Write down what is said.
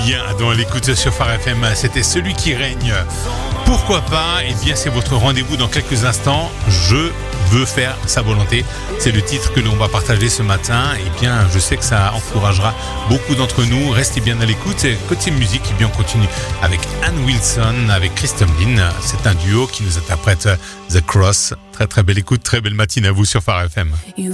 bien dans l'écoute sur Phare FM. C'était Celui qui règne. Pourquoi pas? Eh bien, c'est votre rendez-vous dans quelques instants. Je veux faire sa volonté. C'est le titre que l'on va partager ce matin. Eh bien, je sais que ça encouragera beaucoup d'entre nous. Restez bien à l'écoute. Et côté musique, eh bien, on continue avec Ann Wilson, avec Chris Tomlin. C'est un duo qui nous interprète The Cross. Très très belle écoute, très belle matinée à vous sur Phare FM.